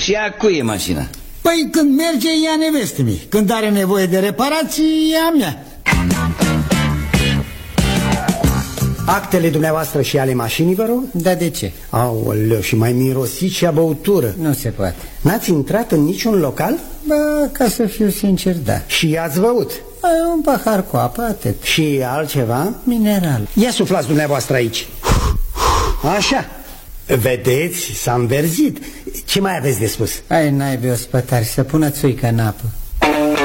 Și a cui e mașina? Păi când merge, ea neveste-mi. Când are nevoie de reparații, e a mea. Actele dumneavoastră și ale mașinii, vă rog? Da, de ce? Aoleu, și mai mirosit și a băutură. Nu se poate. N-ați intrat în niciun local? Bă, ca să fiu sincer, da. Și ați băut? Un pahar cu apă, atât. Și altceva? Mineral. Ia suflați dumneavoastră aici. Așa. Vedeți, s-a înverzit. Ce mai aveți de spus? Ai naibii ospătari, să pună țuică în apă.